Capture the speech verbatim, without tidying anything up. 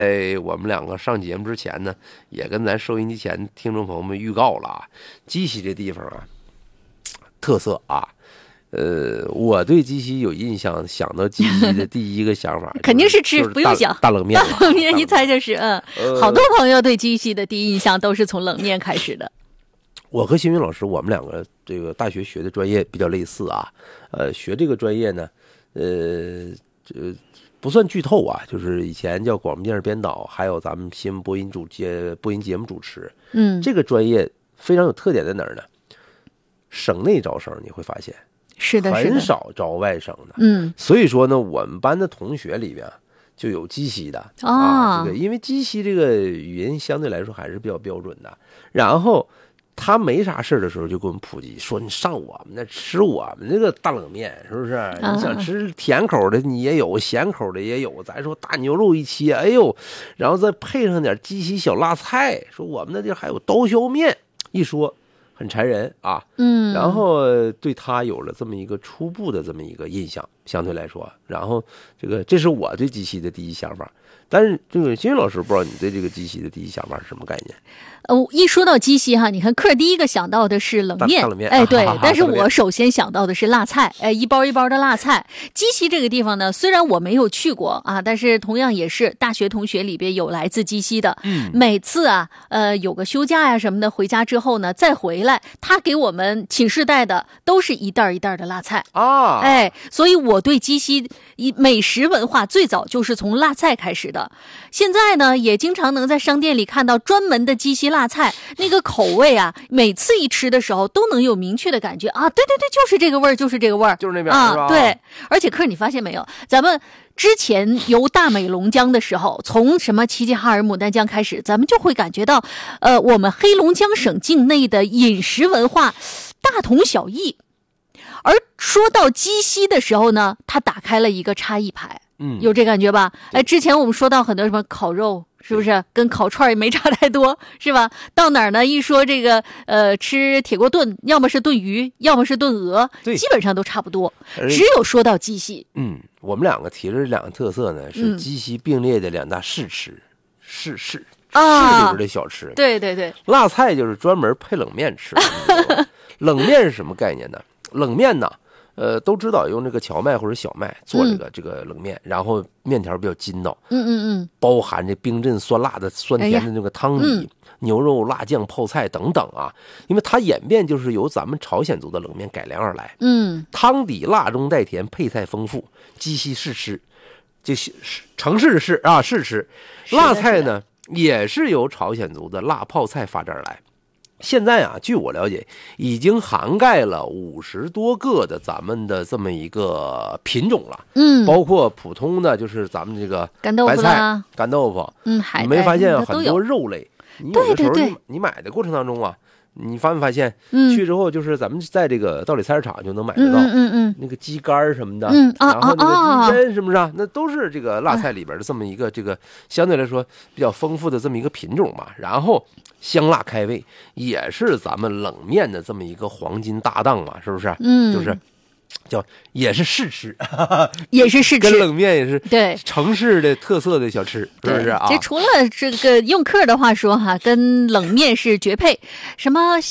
在我们两个上节目之前呢，也跟咱收音机前听众朋友们预告了啊，鸡西这地方啊，特色啊，呃，我对鸡西有印象，想到鸡西的第一个想法肯定是吃， 就是不用想， 大冷面， 大冷面一猜就是，嗯，呃、好多朋友对鸡西的第一印象都是从冷面开始的。 我和新云老师，我们两个这个大学学的专业比较类似啊，呃，学这个专业呢，呃，这。不算剧透啊，就是以前叫广播电视编导，还有咱们新闻播音主节播音节目主持。 嗯， 这个专业非常有特点在哪儿呢？省内招生你会发现是的， 很少招外省的。 嗯， 所以说呢，我们班的同学里边就有鸡西的、 哦、 啊，这个因为鸡西这个语音相对来说还是比较标准的，然后。他没啥事的时候就给我们普及说，你上我们那吃我们那个大冷面是不是、啊、你想吃甜口的你也有，咸口的也有，咱说大牛肉一切，哎呦，然后再配上点鸡西小辣菜，说我们那地儿还有刀削面，一说很馋人啊。 嗯， 然后对他有了这么一个初步的这么一个印象，相对来说，然后这个这是我对鸡西的第一想法。但是这个金云老师不知道你对这个鸡西的第一想法是什么概念？ 呃，一说到鸡西哈，你看客第一个想到的是冷面， 冷面哎，对， 啊、 但是我首先想到的是辣菜，哎，一包一包的辣菜。鸡西这个地方呢，虽然我没有去过啊，但是同样也是大学同学里边有来自鸡西的。 嗯， 每次啊，呃，有个休假呀什么的，回家之后呢，再回来，他给我们寝室带的都是一袋一袋的辣菜啊， 哎，所以我对鸡西美食文化最早就是从辣菜开始的。现在呢，也经常能在商店里看到专门的鸡西辣菜，那个口味啊，每次一吃的时候都能有明确的感觉啊，对对对，就是这个味儿，就是这个味儿， 就是那边啊，对。而且客人你发现没有，咱们之前游大美龙江的时候，从什么齐齐哈尔、牡丹江开始，咱们就会感觉到，呃，我们黑龙江省境内的饮食文化大同小异。而说到鸡西的时候呢，它打开了一个差异牌。 嗯， 有这感觉吧？哎，之前我们说到很多什么烤肉，是不是跟烤串也没差太多，是吧？到哪儿呢？一说这个呃，吃铁锅炖，要么是炖鱼，要么是炖鹅，基本上都差不多。只有说到鸡西， 嗯，我们两个提的这两个特色呢，是鸡西并列的两大市吃，市市啊市里边的小吃。 对对对， 辣菜就是专门配冷面吃。冷面是什么概念呢？冷面呢？呃，都知道用这个荞麦或者小麦做这个、嗯、这个冷面，然后面条比较筋道， 嗯嗯嗯， 包含这冰镇酸辣的酸甜的那个汤底、哎嗯、牛肉、辣酱、泡菜等等啊。因为它演变就是由咱们朝鲜族的冷面改良而来， 嗯， 汤底辣中带甜，配菜丰富，鸡西市吃，就是城市的市啊市吃。辣菜呢也是由朝鲜族的辣泡菜发展而来。现在啊，据我了解，已经涵盖了五十多个的咱们的这么一个品种了。 嗯， 包括普通的，就是咱们这个白菜、干豆腐。 嗯，海你没发现很多肉类？你有的时候你你买的过程当中啊，你发没发现？嗯，去之后就是咱们在这个道里菜市场就能买得到。 嗯嗯嗯， 那个鸡肝什么的， 嗯啊然后那个鸡胗是不是啊？那都是这个辣菜里边的这么一个这个相对来说比较丰富的这么一个品种嘛。然后。香辣开胃，也是咱们冷面的这么一个黄金搭档嘛，是不是？ 嗯， 就是叫也是市吃， 也是市吃， 跟冷面也是对城市的特色的小吃，是不是啊？ 这除了这个用客的话说哈，跟冷面是绝配，什么。